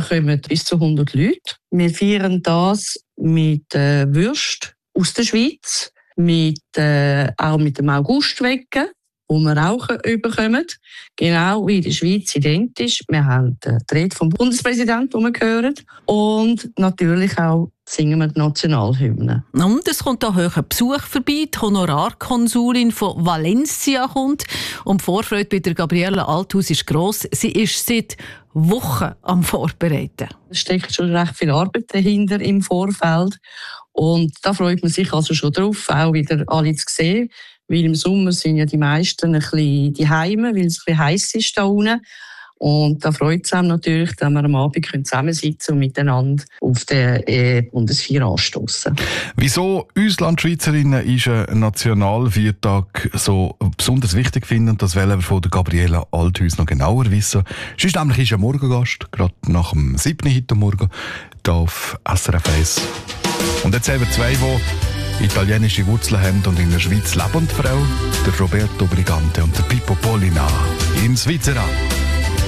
kommen bis zu 100 Leute. Wir feiern das mit Würsten aus der Schweiz, auch mit dem Augustwecken, wo wir auch bekommen. Genau wie in der Schweiz identisch. Wir haben die Rede vom Bundespräsidenten, die wir hören. Und natürlich auch singen wir die Nationalhymne. Und es kommt auch hoher Besuch vorbei. Die Honorarkonsulin von Valencia kommt. Und die Vorfreude bei der Gabriela Althaus ist gross. Sie ist seit Wochen am Vorbereiten. Es steckt schon recht viel Arbeit dahinter im Vorfeld. Und da freut man sich also schon drauf, auch wieder alle zu sehen. Weil im Sommer sind ja die meisten ein bisschen daheim, weil es ein bisschen heiß ist da unten. Und da freut es einem natürlich, dass wir am Abend zusammensitzen und miteinander auf den Bundesfeier anstoßen. Wieso uns Landschweizerinnen ist ein Nationalviertag so besonders wichtig finden, das wollen wir von der Gabriela Althaus noch genauer wissen. Sie ist nämlich ein Morgengast, gerade nach dem 7. heute Morgen, hier auf SRF 1. Und jetzt haben wir zwei, die italienische Wurzeln haben und in der Schweiz leben. Die Frau, der Roberto Brigante und der Pippo Polina in Svizzera.